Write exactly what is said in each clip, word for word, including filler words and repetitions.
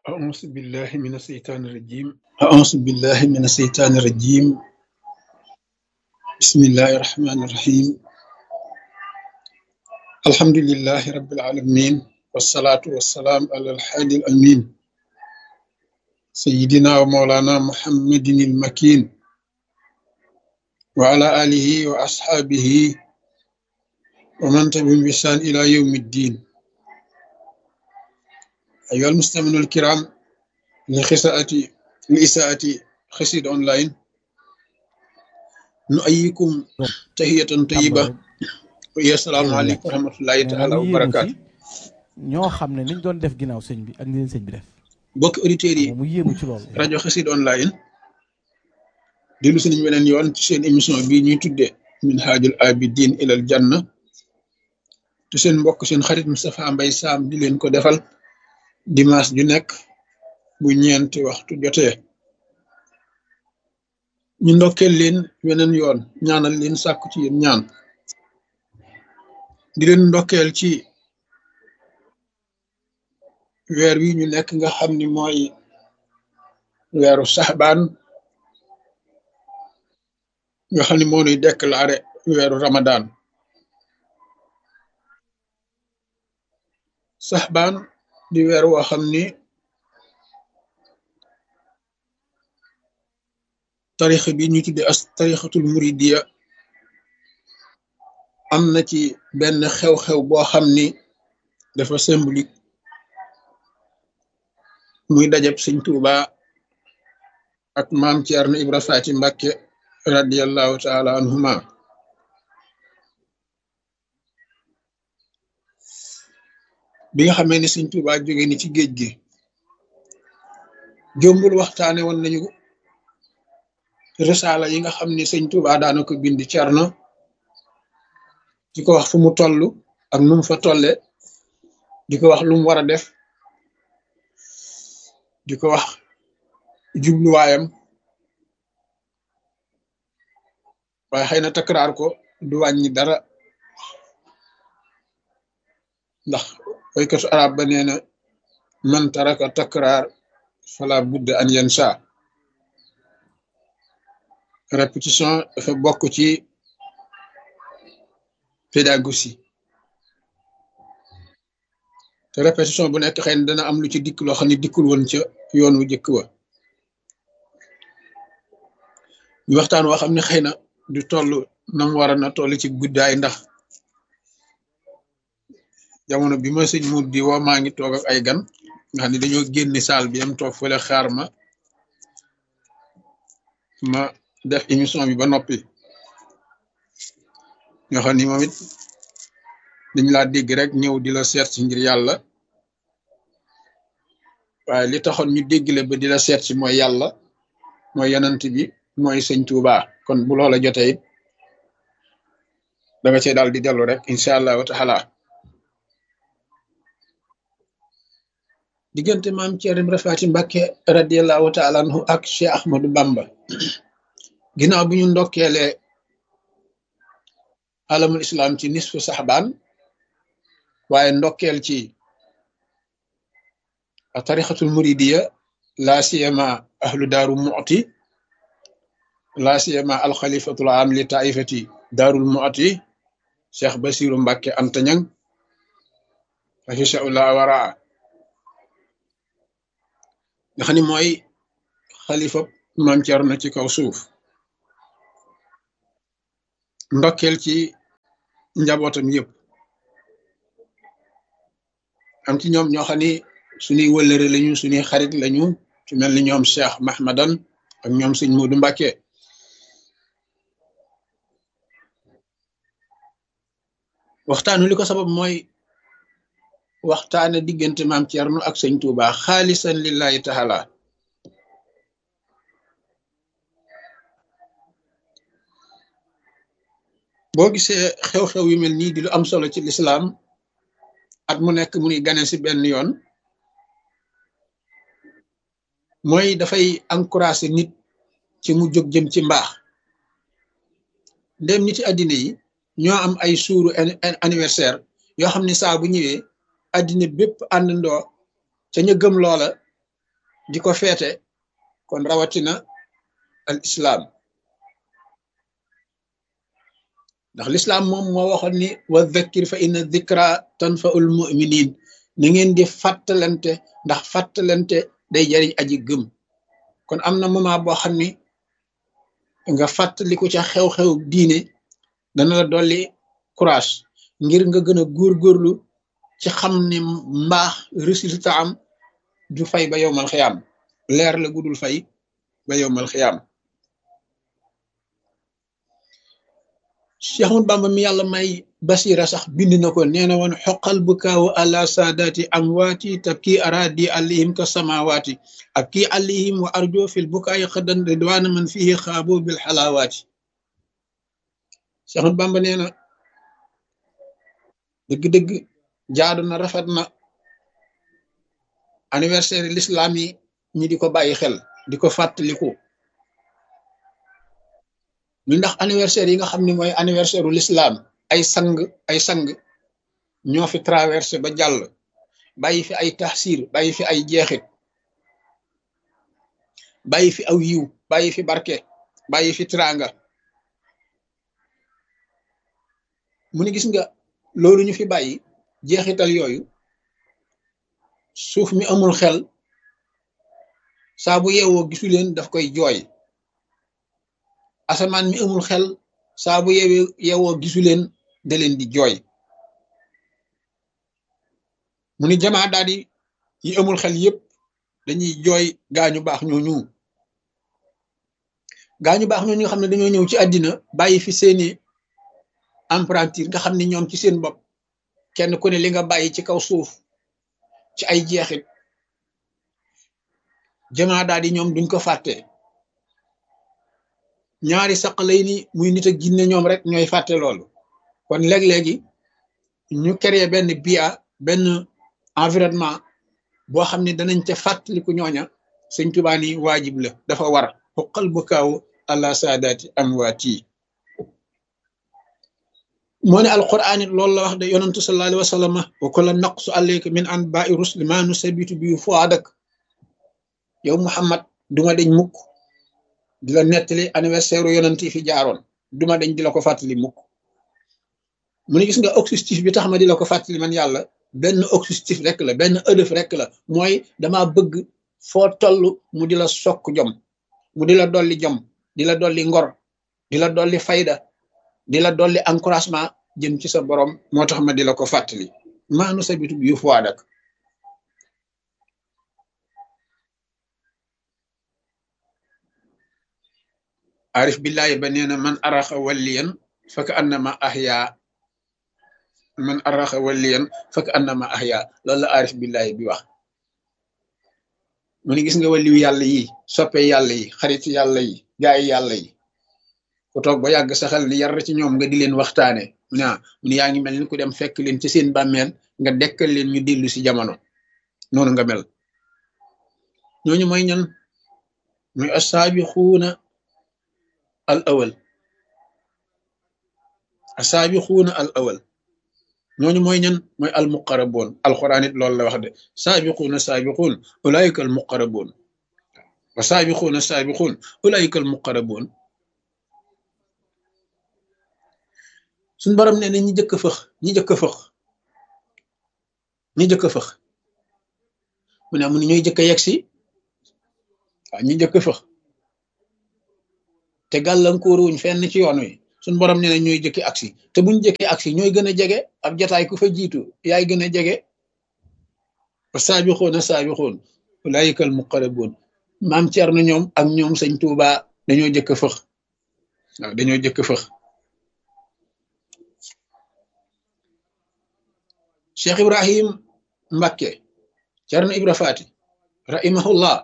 أعوذ بالله من الشيطان الرجيم أعوذ بالله من الشيطان الرجيم بسم الله الرحمن الرحيم الحمد لله رب العالمين والصلاة والسلام على الحادي الأمين سيدنا ومولانا محمد المكين وعلى آله وأصحابه ومن تبعهم بإحسان إلى يوم الدين أيها المستمعون الكرام لخساءة لإساءة خسيد أونلاين نؤيكم تحية xam nga طيبة rek ويا السلام teewul عليكم wàcc ورحمة الله nee na تعالى mu yéemu ci وبركاته ñoo xam ne niñ doon def ginnaaw sëñ bi ak ni leen sëñ bi def bokk auditeurs xam yi nga mu yéemu ci loolu. rajo Xassida online dellu si nañu weneen yoon ci seen émission bii ñuy tuddee Minhajul Abidin ilal Janna te seen mbokk seen xarit Moustapha Mbaye Sam di leen ko defal dimanche ju nekk bu ñeenti waxtu jotee ñu ndokkeel leen weneen yoon ñaanal leen sàkku ci yéen ñaan di leen ndokkeel ci weer wi ñu nekk nga xam ni mooy weeru saxbaan nga xam ni moo nuy déclaré weeru Ramadan saxbaan di weer woo xam ni tarixa bi ñu tudde as tarixatul muridiya am na ci benn xew-xew boo xam ni dafa symbolique muy dajab sëñ Tuuba ak maam Ceerno Ibra Faati Mbàkke radiyallahu taala anhuma bi nga xamee ni sëñ Tuuba jóge ni ci géej gi jombul waxtaane woon nañu risaala yi nga xam ni sëñ Tuuba daana ko bind Ceerno di ko wax fu mu toll ak nu mu fa tolle di ko wax lu mu war a def di ko wax jubluwaayam waaye xëy na takraar ko du wàññi dara ndax waykatu arab ba nee na man taraka takraar fala budda an yansa répétition dafa bokk ci pédagogie te répétition bu nekk xëy na dana am lu ci dikk loo xam ne dikkul woon ca yoon wu jëkk wa ñu waxtaan woo xam ne xëy na du toll nam war a na toll ci guddaay ndax jamono bi ma sëñ Mour di woo maa ngi toog ak ay gan nga xam ne dañoo génni saal bi am toog fële xaar ma ma def émission bi ba noppi nga xam ni moom it dañ laa dégg rek ñëw di la seet si ngir yàlla waaye li taxoon ñu déggale ba di la seet si mooy yàlla mooy yanant bi mooy sëñ Tuuba kon bu loola jotee it da nga cee daal di dellu rek incha allahu taala diggante maam Ceerno Ibra Faati Mbàkke radiyallahu taala anhu ak Cheikh Ahmadou Bamba ginnaaw bi ñu ndokkeelee alamul islam ci nisfu saxbaan waaye ndokkeel ci tarixatul muridiya laa siyama ahlu daaru mu'ti laa siyama alxalifatul am li taifati daarul mu'ti Cheikh Basiru Mbàkke Antañang afishaullah waraa nga xam ni mooy xalifa maam Ceerno ci kaw suuf ndokkeel ci njabootam yëpp am ci ñoom ñoo xam ni suñuy wëllëre lañu suñuy xarit lañu ci mel ni ñoom Cheikh Mahmadan ak ñoom sëñ Moodu Mbàkke waxtaanu li ko sabab mooy waxtaane diggante maam Ceerno ak sëñ Tuuba xaalisan lillahi taala boo gisee xew-xew yu mel nii di lu am solo ci lislaam at mu nekk mu ngi gane si benn yoon mooy dafay encourager nit ci mu jóg jëm ci mbaax ndem nit ci àddina yi ñoo am ay suuru anniversaire yoo xam ne saa bu ñëwee àddina bépp àndandoo ca ñu gëm loola di ko feete kon rawatina al islam ndax l'islam moom moo waxoon ni wa dhakkir fa inna dhikra tanfaul muminin na ngeen di fàttalante ndax fàttalante day jariñ aji gëm kon am na moment boo xam ni nga fàttaliku ca xew-xew diine dana la dolli courage ngir nga gën a góorgóorlu ci xam ne mbaax résultat am du fay ba yowmal xiyaam leer la gudul fay ba yowmal xiyaam Cheikh Ahmadou Bamba mi yàlla may basira sax bind na ko nee na woon xoqal bu kaawu ala saadaati amwaati tabki aradi alayhim ka samawaati ak kii alayhim wa arjo fil bukaayi xëddan ridwaana man fihi xaabu bil xalaawaati Cheikh Ahmadou Bamba nee na dëgg-dëgg jaadu na rafet na anniversaire l'islam yi ñi di ko bàyyi xel di ko fàttaliku ñu ndax anniversaire yi nga xam ne mooy anniversaire u l'islam ay sang ay sang ñoo fi traversé ba jàll bàyyi fi ay taxsir bàyyi fi ay jeexit bàyyi fi aw yiw bàyyi fi barke bàyyi fi tranga mu ne gis nga loolu ñu fi bàyyi jeexital yooyu suuf mi amul xel saa bu yeewoo gisu leen daf koy jooy asamaan mi amul xel saa bu yeewee yeewoo gisu leen da leen di jooy mu ni jamaa daal di yi amul xel yépp dañuy jooy gaañu baax ñooñu gaañu baax ñooñu nga xam ne dañoo ñëw ci àddina bàyyi fi seeni emprunté nga xam ne ñoom ci seen bopp kenn ku ne li nga bàyyi ci kaw suuf ci ay jeexit jamaa daal di ñoom duñ ko fàtte ñaari saq lay ni muy nit ak jinne ñoom rek ñooy fàtte loolu kon léeg-léegi ñu créer benn bia benn environnement boo xam ne danañ ca fàttaliku ñooña sëñ Tuubaa ni waajib la dafa war xuqal bu kaaw àla saadaati amwaati moo ne alquran it loolu la wax de yonantu sallallahu alayhi wa sallam wa kulla naqsu alayka min anba'i rusli ma nusabitu bi fuadak yow Muhammad duma deñ mukk di la nettali anniversaire yonent yi fi jaaroon duma deñ di la ko fàttali mukk mu ne gis nga objectif bi tax ma di la ko fàttali man yàlla benn objectif rek la benn ëdëf rek la mooy dama bëgg foo toll mu di la sokk jom mu di la dolli jom di la dolli ngor di la dolli fayda di la dolli encouragement jëm ci sa borom moo tax ma di la ko fàttali maanu sabitu bi yu fuwaadak arif billahi ba nee na man araxa walliyan faka annama ahya man araxa walliyan faka annama ahya loolu la arif billahi bi wax mu ni gis nga waliyu yàlla yi soppe yàlla yi xaritu yàlla yi gaay yàlla yi ku toog ba yàgg sa xel ni yar ci ñoom nga di leen waxtaane mu ne mu ne yaa ngi mel ni ku dem fekk leen ci seen bàmmeel nga dekkal leen ñu dellu si jamono noonu nga mel ñooñu mooy ñan muy asaabiquuna al awal asaabiquuna al awal ñooñu mooy ñan mooy al muqarraboon alquran it loolu la wax de saabiquuna saabiquun ulaayika al muqarraboon wa saabiquuna saabiquun ulaayika al muqarraboon suñ borom nee na ñi jëkk fëx ñi jëkk fëx ñi jëkk fëx mu ne mu ne ñooy jëkk yegg si waaw ñi jëkk fëx te gàllankoor wuñ fenn ci yoon wi suñ borom nee na ñooy jëkki aksi te buñ jëkkee aksi ñooy gën a jege ab jataay ku fa jiitu yaay gën a jege wa saabixoona saabixoon ulaayika al muqarraboon maam Cerno ñoom ak ñoom sëñ Tuuba dañoo jëkk fëx waaw dañoo jëkk fëx Cheikh Ibrahim Mbakke Cerno Ibra Faati rahimahullah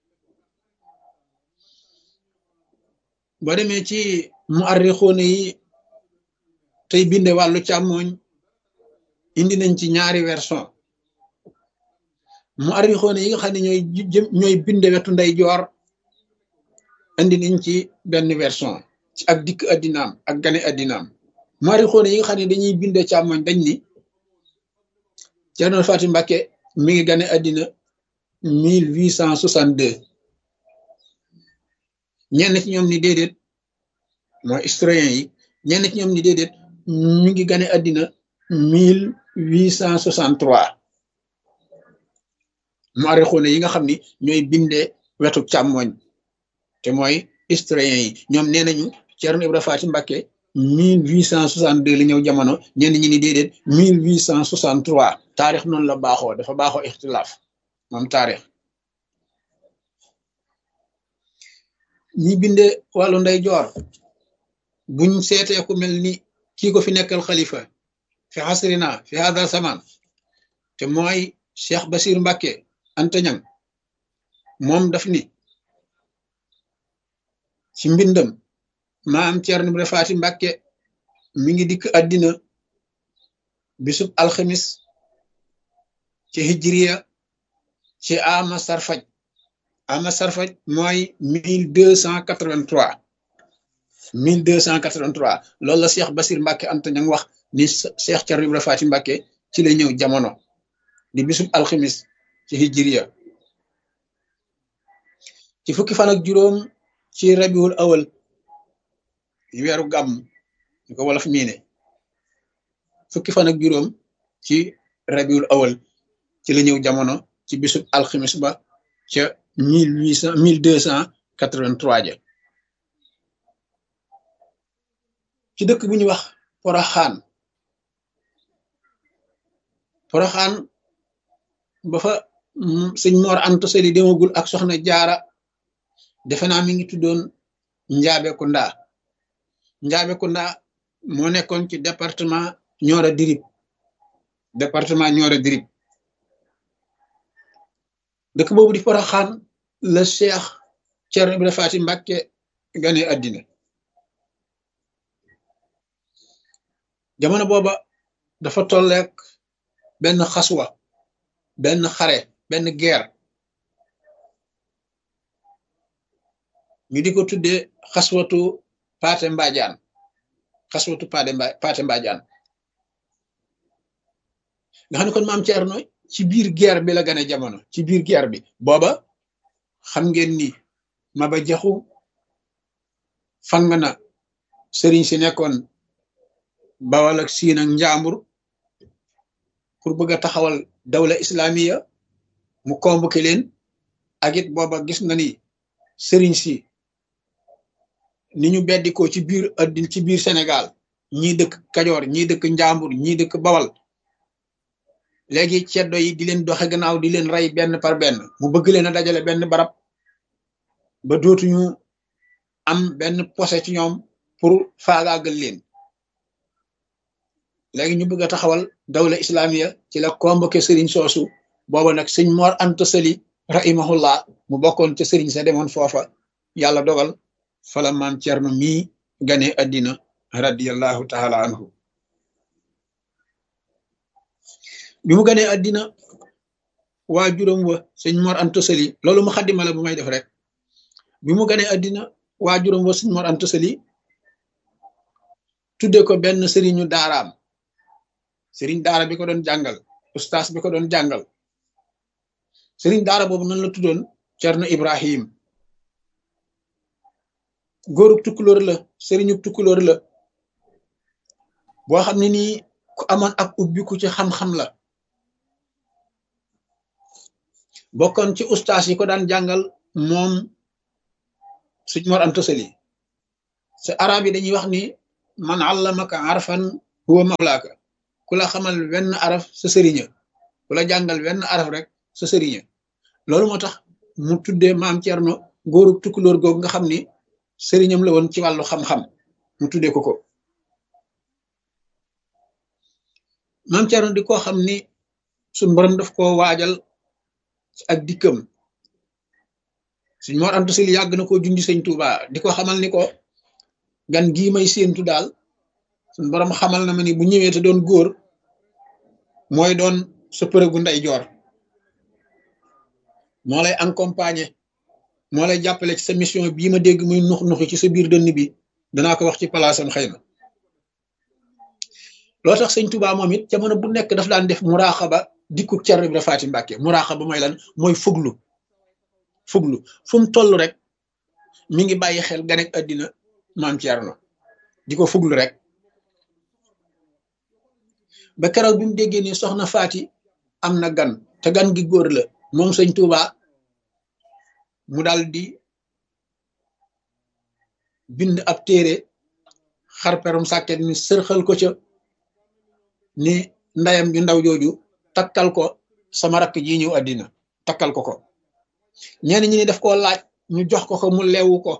boo demee ci muarrixoona yi tey binde wàllu càmmooñ indi nañ ci ñaari version muarrixoona yi nga xam ne ñooy ñooy binde wetu nday joor indi nañ ci benn version ci ak dikk addinaam ak gane addinaam muarrixoona yi nga xam ne dañuy binde càmmooñ dañ ni Cerno Faati Mbakke mi ngi gane addina mille huit cent soixante deux ñenn ci ñoom ni déedéet mooy historien yi ñenn ci ñoom ni déedéet ñu ngi gane àddina mille huit cent soixante trois muarixuune yi nga xam ni ñooy bindee wetu càmmoñ te mooy historien yi ñoom nee nañu Ceerno Ibra Faati Mbàkke mille huit cent soixante deux la ñëw jamono ñenn ñi ni déedéet mille huit cent soixante trois taarix noonu la baaxoo dafa baaxoo ixtilaaf moom taarix ñi bindee wàllu ndey joor buñ seetee ku mel ni kii ko fi nekkal xalifa fi xasrina fi hada zaman te mooy Cheikh Basir Mbàkke Anta Ñaŋ moom daf ni ci mbindam maam Ceerno Ibra Faati Mbàkke mi ngi dikk àddina bisub alxamis ci hijriya ci ama sarfaj ama sarfaj mooy mille deux cent quatre-vingt-trois mille deux cent quatre-vingt-trois loolu la Cheikh Basir Mbàkke Anta Ñaŋ wax ni Cheikh Ceerno Ibra Faati Mbàkke ci la ñëw jamono di bisub alxamis ci hijriya ci fukki fan ak juróom ci rabiul awal weeru gàmm ñu ko wolof miine fukki fan ak juróom ci rabiul awal ci la ñëw jamono ci bisub alxamis ba ca mille huit cent mille deux cent quatre-vingt-trois ja ci dëkk bu ñu wax Poroxaan Poroxaan ba fa sëñ Mor Anta Sali demagul ak soxna Jaara defe naa mi ngi tuddoon Njaabe Kunda Njaabe Kunda moo nekkoon ci département Nioro Dirib département Nioro Dirib dëkk boobu di Poroxaan la Cheikh Ceerno Ibra Faati Mbàkke gane àddina jamono booba dafa tolleek benn xaswa benn xare benn guerre ñu di ko tuddee xaswatu Paate Mbaajaan xaswatu Paate Mba Paate Mbaajaan nga xam ne kon maam Ceerno ci biir guerre bi la gane jamono ci biir guerre bi booba xam ngeen ni Maba Jaxu fang na sëriñ si nekkoon Bawal ak Siin ak Njaambur pour bëgg a taxawal dawla islamiya mu convoqué leen ak it booba gis na ni sëriñ si ni ñu beddikoo ci biir addin ci biir Sénégal ñii dëkk Kajoor ñii dëkk Njaambur ñii dëkk Bawal léegi ceddo yi di leen doxe gannaaw di leen rey benn par benn mu bëgg leen a dajale benn barab ba dootuñu am benn posé ci ñoom pour faagaagal leen léegi ñu bëgg a taxawal dawla islamiya ci la convoqué sëriñ soosu booba nag sëñ Mor Anta Sali rahimahullah mu bokkoon ca sëriñ sa demoon foofa yàlla dogal fala maam Cerno mii gane addina radiyallahu taala anhu bi mu ganee addina waa juróom wa sëñ Mor Anta Sali loolu mu xaddima la bu may def rek bi mu ganee addina waa juróom wa sëñ Mor Anta Sali tudde ko benn sëriñu daaraam sëriñ daara bi ko doon jàngal ustaas bi ko doon jàngal sëriñ daara boobu nan la tuddoon Cerno Ibrahim góorub tukkulóor la sëriñu tukkulóor la boo xam ne nii ku amoon ak ubbiku ci xam-xam la bokkoon ci ustaas yi ko daan jàngal moom sëñ Mor Anta Sali sa arab yi dañuy wax ni man allamaka arfan huwa mawlaaka ku la xamal wenn araf sa sëriña ku la jàngal wenn araf rek sa sëriña loolu moo tax mu tuddee maam Cerno góorub tukkulóor googu nga xam ni sëriñam la woon ci wàllu xam-xam mu tuddee ko ko maam Cerno di ko xam ni suñ borom daf koo waajal ci ak dikkam suñ Mor Anta Sali yàgg na koo junj sëñ Tuuba di ko xamal ni ko gan gii may séentu daal suñ borom xamal na ma ni bu ñëwee te doon góor mooy doon sa përëgu ndey joor moo lay accompagner moo lay jàppale ci sa mission bii ma dégg muy nux nuxi ci sa biir dënn bi danaa ko wax ci palaasam xëy na loo tax sëñ Tuubaa moom it jamono bu nekk daf daan def muraaxaba dikku Cerno Ibra Faati Mbàkke muraaxaba mooy lan mooy fuglu fuglu fu mu toll rek mi ngi bàyyi xel ganek àddina maam Cerno di ko fuglu rek ba keroog bi mu déggee ni soxna Faati am na gan te gan gi góor la moom sëñ Tuuba mu dal di bind ab téere xarperum sàkket ni sërxal ko ca ni ndayam ju ndaw jooju takkal ko sama rakk ji ñëw àddina takkal ko ko ñenn ñi ni def koo laaj ñu jox ko ko mu leewu ko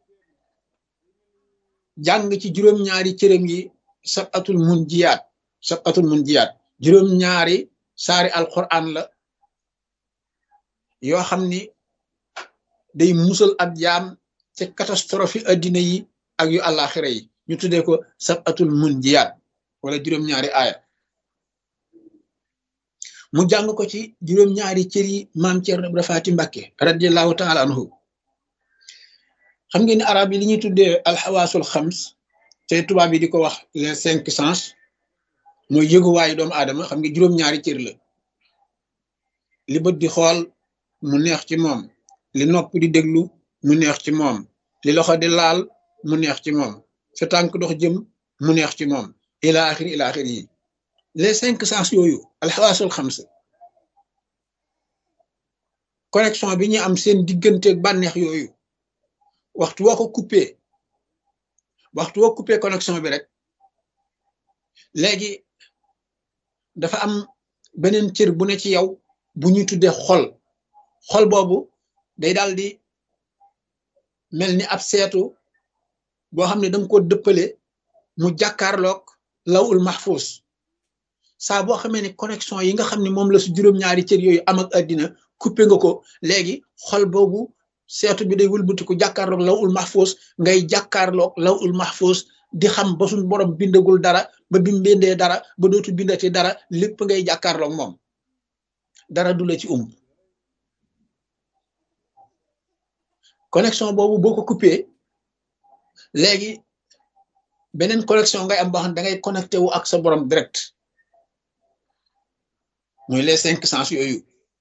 jàng ci juróom-ñaari cërëm yi sabatul mun jiyaat sabatul mun jiyaat juróom-ñaari saari alquran la yoo xam ni day musal ab jaam ci catastrophe addina yi ak yu àllaaxira yi ñu tuddee ko sabatul mun jiyaat wala juróom-ñaari aaya mu jàng ko ci juróom-ñaari cër yi maam Cerno Ibra Faati Mbàkke radiallahu taala anhu xam ngeen ni arab yi li ñuy tuddee alxawaasul xams te tubaab yi di ko wax les cinq sens mooy yëguwaayu doomu aadama xam nga juróom-ñaari cër la li bët di xool mu neex ci moom li nopp di déglu mu neex ci moom li loxo di laal mu neex ci moom sa tànk dox jëm mu neex ci moom ila axiri ila axiri yi les cinq sens yooyu alxawaasul xams connexion bi ñu am seen digganteeg bànneex yooyu waxtu woo ko coupé waxtu woo coupé connexion bi rek léegi dafa am beneen cër bu ne ci yow bu ñuy tuddee xol xol boobu day daal di mel ni ab seetu boo xam ne danga ko dëppale mu jàkkaarloog lawul mahfuz saa boo xamee ne connexion yi nga xam ne moom la su juróom-ñaari cër yooyu am ak àddina coupé nga ko léegi xol boobu seetu bi day wëlbatiku jàkkaarloog lawul mahfuz ngay jàkkaarloog lawul mahfuz di xam ba suñ borom bindagul dara ba bi mu bindee dara ba dootu bindati dara lépp ngay jàkkaarloog moom dara du la ci um connexion boobu boo ko coupé léegi beneen connexion ngay am boo xam ne da ngay connecté wu ak sa borom direct mooy les cinq sens yooyu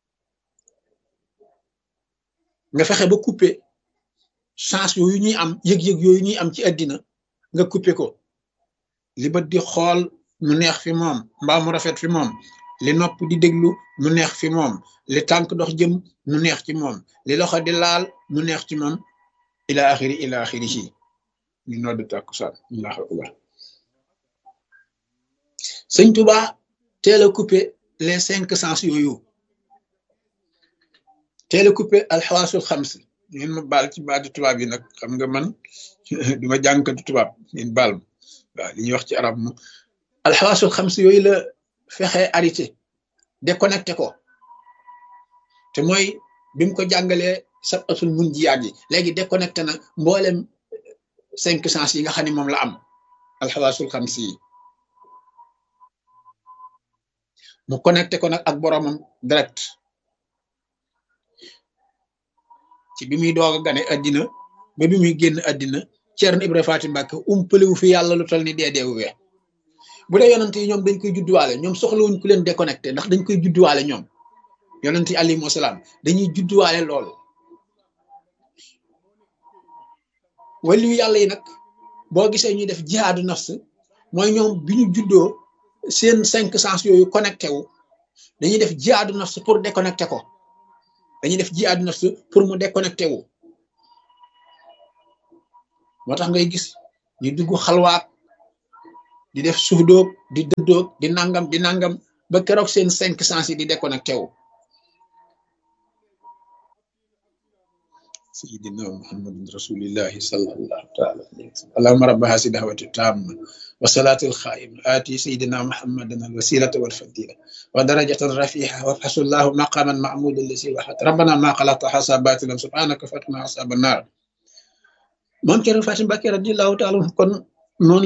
nga fexe ba coupé chance yooyu ñuy am yëg-yëg yooyu ñuy am ci àddina nga coupé ko li bët di xool mu neex fi moom mbaa mu rafet fi moom li nopp di déglu mu neex fi moom li tànk dox jëm mu neex ci moom li loxo di laal mu neex ci moom ila axiri ila axiri ci ñu nodd tàkkusaan allahu akbar sëñ Tuba teel a coupé les cinq sens yooyu teel a coupé alxawaasul xams ngeen ma baal ci baatu tubaab yi nag xam nga man duma jàngkatu tubaab ngeen baal ma waaw li ñuy wax ci arab mu alxawaasul xams yooyu la fexe arrêté déconnecté ko te mooy bi mu ko jàngalee sabatul mun jiyaat yi léegi déconnecté na mboolem cinq sens yi nga xam ne moom la am alxawaasul xams yi mu connecté ko nag ak boromam direct ci bi muy doog a gane àddina ba bi muy génn àddina Cerno Ibra Faati Mbàkke umpalewu fi yàlla lu tol ni dee deewu wee bu dee yonent yi ñoom dañ koy judduwaale ñoom soxlawuñ ku leen déconnecté ndax dañ koy judduwaale ñoom yonent yi alayhimu salaam dañuy judduwaale loolu waliyu yàlla yi nag boo gisee ñuy def jihaadu nafs mooy ñoom bi ñu juddoo seen cinq sens yooyu connecté wu dañuy def jihaadu nafs pour déconnecté ko dañuy def jihaadu nafs pour mu déconnecté wu moo tax ngay gis ñu dugg xalwaat di def suudoog di dëddoog di nangam di nangam ba keroog seen cinq sens yi di déconnecté wu sayyidina muhammadin rasulillahi sallallahu taala alayhi wa sallam allahumma rabba hasi da'wati tamma wa salati al-kha'im ati sayyidina muhammadan al-wasilata wal fadila wa darajatan rafi'a wa hasallahu maqaman ma'mudan lasi wahat rabbana ma qalata hasabatilan subhanaka fatna asaban nar moom Cerno Faati Mbàkke radiyallahu taala kon noonu